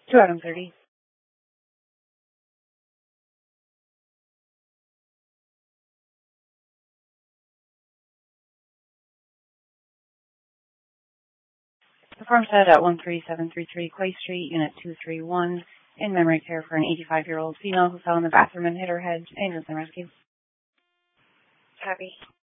2 Adam 30. Performed at 13733 Clay Street, Unit 231, in memory care for an 85-year-old female who fell in the bathroom and hit her head. Ambulance and rescue. Happy.